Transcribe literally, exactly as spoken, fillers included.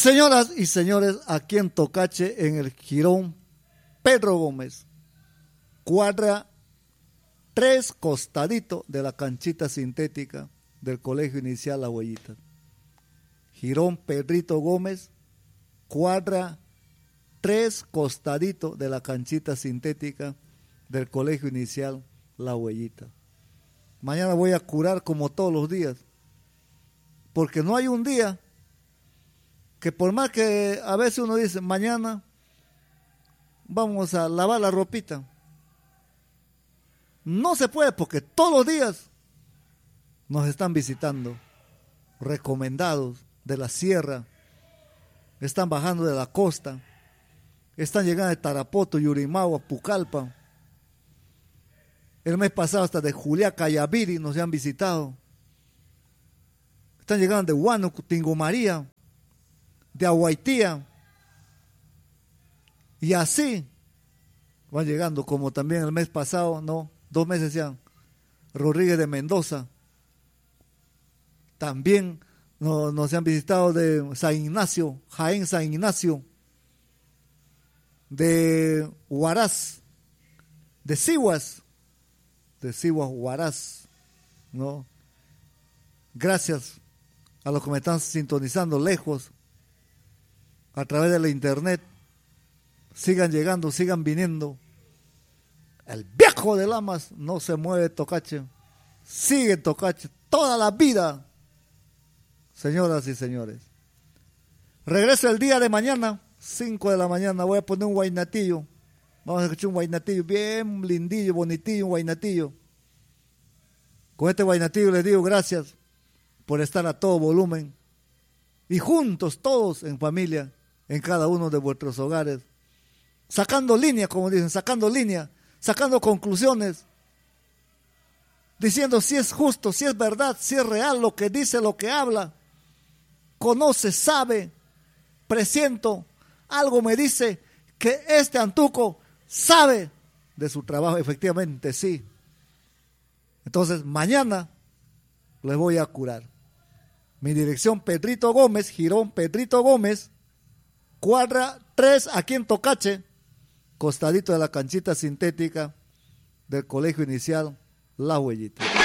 Señoras y señores, aquí en Tocache, en el Jirón Pedro Gómez, cuadra tres costadito de la canchita sintética del Colegio Inicial La Huellita. Jirón Pedrito Gómez, cuadra tres costadito de la canchita sintética del Colegio Inicial La Huellita. Mañana voy a curar como todos los días, porque no hay un día que por más que a veces uno dice, mañana vamos a lavar la ropita, no se puede, porque todos los días nos están visitando recomendados de la sierra, están bajando de la costa, están llegando de Tarapoto, Yurimagua, Pucallpa. El mes pasado hasta de Juliaca y Aviri nos han visitado. Están llegando de Huánuco, Tingumaría, de Aguaitía. Y así van llegando, como también el mes pasado, no, dos meses ya, Rodríguez de Mendoza. También nos, nos han visitado de San Ignacio, Jaén San Ignacio, de Huaraz, de Sihuas, de Sihuas Huaraz, ¿no? Gracias a los que me están sintonizando lejos, a través de la internet. Sigan llegando, sigan viniendo. El viejo de Lamas no se mueve, Tocache. Sigue Tocache toda la vida, señoras y señores. Regreso el día de mañana, cinco de la mañana. Voy a poner un guaynatillo. Vamos a escuchar un guaynatillo bien lindillo, bonitillo, un guaynatillo. Con este guaynatillo les digo gracias por estar a todo volumen. Y juntos, todos en familia, en cada uno de vuestros hogares, sacando línea, como dicen, sacando línea, sacando conclusiones, diciendo si es justo, si es verdad, si es real lo que dice, lo que habla. Conoce, sabe, presiento, algo me dice que este Antuco sabe de su trabajo. Efectivamente, sí. Entonces, mañana les voy a curar. Mi dirección, Pedrito Gómez, Jirón Pedrito Gómez, cuadra tres, aquí en Tocache, costadito de la canchita sintética del Colegio Inicial La Huellita.